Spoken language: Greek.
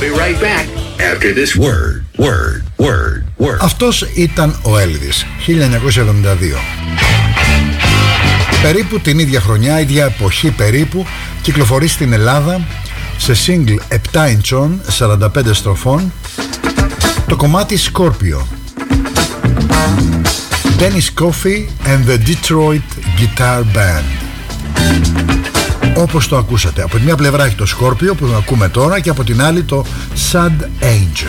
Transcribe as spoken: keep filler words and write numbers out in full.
be right back after this word, word, word, word. Αυτός ήταν ο Elvis, χίλια εννιακόσια εβδομήντα δύο. Περίπου την ίδια χρονιά, ίδια εποχή περίπου, κυκλοφορεί στην Ελλάδα σε single επτά ιντσών, σαράντα πέντε στροφών, το κομμάτι Scorpio. Dennis Coffey and the Detroit Guitar Band. Όπως το ακούσατε, από τη μία πλευρά έχει το Scorpio που ακούμε τώρα και από την άλλη το Sad Angel.